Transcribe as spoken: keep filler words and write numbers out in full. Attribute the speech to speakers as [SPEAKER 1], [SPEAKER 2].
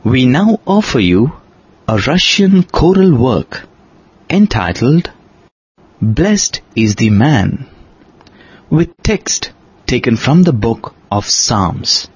[SPEAKER 1] We now offer you a Russian choral work entitled Blessed is the Man, with text taken from the book of Psalms.